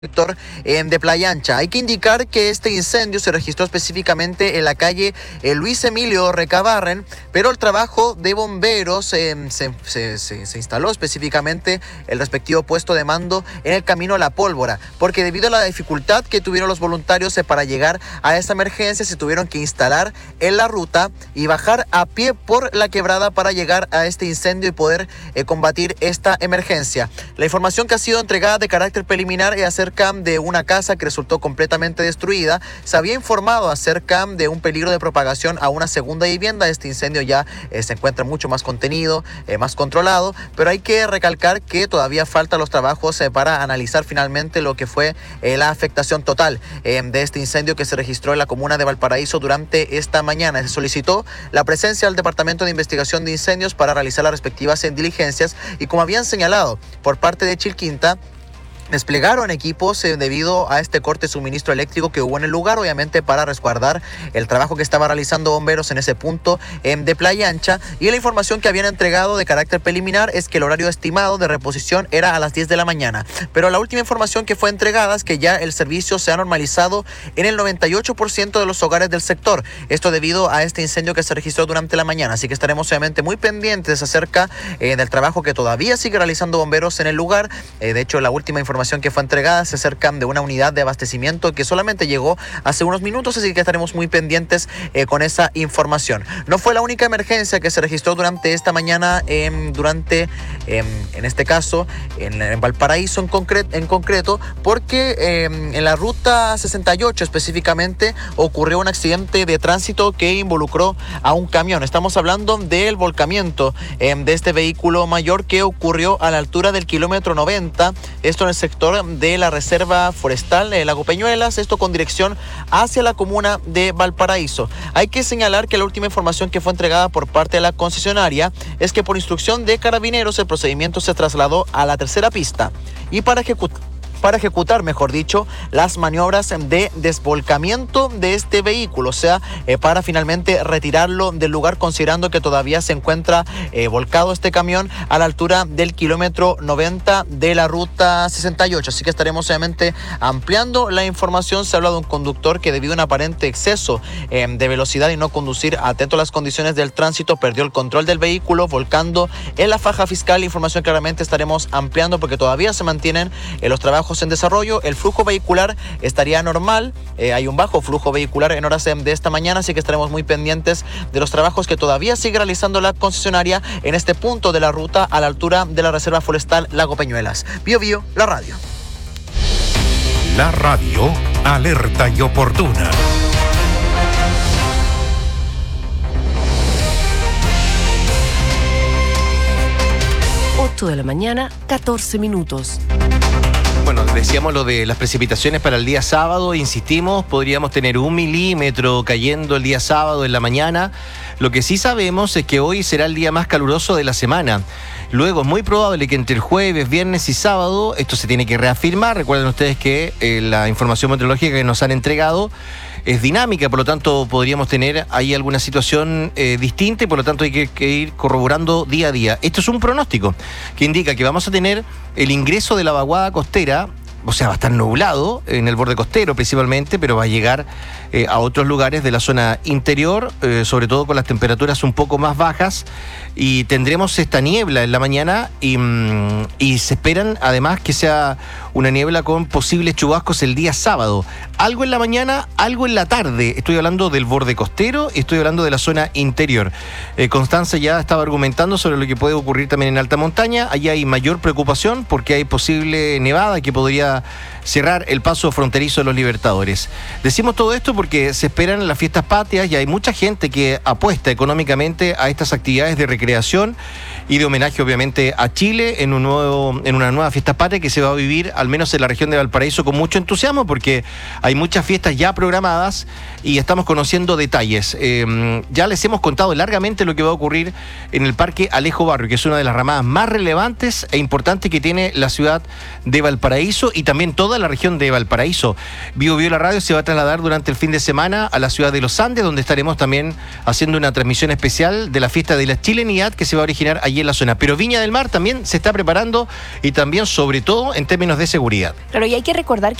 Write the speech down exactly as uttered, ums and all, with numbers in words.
sector eh, de Playa Ancha. Hay que indicar que este incendio se registró específicamente en la calle eh, Luis Emilio Recabarren, pero el trabajo de bomberos eh, se, se, se, se instaló específicamente el respectivo puesto de mando en el camino a La Pólvora, porque debido a la dificultad que tuvieron los voluntarios eh, para llegar a esta emergencia, se tuvieron que instalar en la ruta y bajar a pie por la quebrada para llegar a este incendio y poder eh, combatir esta emergencia. La información que ha sido entregada de carácter preliminar es acerca de una casa que resultó completamente destruida. Se había informado acerca de un peligro de propagación a una segunda vivienda. Este incendio ya eh, se encuentra mucho más contenido, eh, más controlado, pero hay que recalcar que todavía faltan los trabajos eh, para analizar finalmente lo que fue eh, la afectación total eh, de este incendio que se registró en la comuna de Valparaíso durante esta mañana. Se solicitó la presencia del Departamento de Investigación de Incendios para realizar las respectivas diligencias y, como habían señalado por parte de Chilquinta, desplegaron equipos eh, debido a este corte de suministro eléctrico que hubo en el lugar, obviamente para resguardar el trabajo que estaba realizando bomberos en ese punto eh, de Playa Ancha. Y la información que habían entregado de carácter preliminar es que el horario estimado de reposición era a las diez de la mañana. Pero la última información que fue entregada es que ya el servicio se ha normalizado en el noventa y ocho por ciento de los hogares del sector. Esto debido a este incendio que se registró durante la mañana. Así que estaremos obviamente muy pendientes acerca eh, del trabajo que todavía sigue realizando bomberos en el lugar. Eh, de hecho, la última información que fue entregada se acerca de una unidad de abastecimiento que solamente llegó hace unos minutos, así que estaremos muy pendientes eh, con esa información. No fue la única emergencia que se registró durante esta mañana, eh, durante, eh, en este caso, en, en Valparaíso en, concre en concreto, porque eh, en la ruta sesenta y ocho específicamente ocurrió un accidente de tránsito que involucró a un camión. Estamos hablando del volcamiento eh, de este vehículo mayor que ocurrió a la altura del kilómetro noventa, esto en el sector de la Reserva Forestal de Lago Peñuelas, esto con dirección hacia la comuna de Valparaíso. Hay que señalar que la última información que fue entregada por parte de la concesionaria es que por instrucción de Carabineros el procedimiento se trasladó a la tercera pista y para ejecutar para ejecutar, mejor dicho, las maniobras de desvolcamiento de este vehículo, o sea, eh, para finalmente retirarlo del lugar, considerando que todavía se encuentra eh, volcado este camión a la altura del kilómetro noventa de la ruta sesenta y ocho. Así que estaremos obviamente ampliando la información. Se habla de un conductor que, debido a un aparente exceso eh, de velocidad y no conducir atento a las condiciones del tránsito, perdió el control del vehículo, volcando en la faja fiscal. Información claramente estaremos ampliando porque todavía se mantienen eh, los trabajos en desarrollo. El flujo vehicular estaría normal, eh, hay un bajo flujo vehicular en horas de esta mañana, así que estaremos muy pendientes de los trabajos que todavía sigue realizando la concesionaria en este punto de la ruta a la altura de la Reserva Forestal Lago Peñuelas. Bio Bio, la radio. La radio, alerta y oportuna. ocho de la mañana, catorce minutos. Bueno, decíamos lo de las precipitaciones para el día sábado, insistimos, podríamos tener un milímetro cayendo el día sábado en la mañana. Lo que sí sabemos es que hoy será el día más caluroso de la semana. Luego es muy probable que entre el jueves, viernes y sábado esto se tiene que reafirmar. Recuerden ustedes que eh, la información meteorológica que nos han entregado es dinámica, por lo tanto podríamos tener ahí alguna situación eh, distinta y por lo tanto hay que, que ir corroborando día a día. Esto es un pronóstico que indica que vamos a tener el ingreso de la vaguada costera, o sea, va a estar nublado en el borde costero principalmente, pero va a llegar eh, a otros lugares de la zona interior, eh, sobre todo con las temperaturas un poco más bajas, y tendremos esta niebla en la mañana y, mm, y se esperan además que sea una niebla con posibles chubascos el día sábado. Algo en la mañana, algo en la tarde. Estoy hablando del borde costero y estoy hablando de la zona interior. Eh, Constanza ya estaba argumentando sobre lo que puede ocurrir también en alta montaña. Allí hay mayor preocupación porque hay posible nevada que podría cerrar el paso fronterizo de los Libertadores. Decimos todo esto porque se esperan las fiestas patrias y hay mucha gente que apuesta económicamente a estas actividades de recreación y de homenaje obviamente a Chile en un nuevo, en una nueva fiesta patria que se va a vivir al menos en la región de Valparaíso con mucho entusiasmo porque hay muchas fiestas ya programadas y estamos conociendo detalles. Eh, ya les hemos contado largamente lo que va a ocurrir en el Parque Alejo Barrio, que es una de las ramadas más relevantes e importantes que tiene la ciudad de Valparaíso y también todo toda la región de Valparaíso. Bio Bio la radio se va a trasladar durante el fin de semana a la ciudad de Los Andes, donde estaremos también haciendo una transmisión especial de la fiesta de la chilenidad que se va a originar allí en la zona. Pero Viña del Mar también se está preparando y también, sobre todo, en términos de seguridad. Claro, y hay que recordar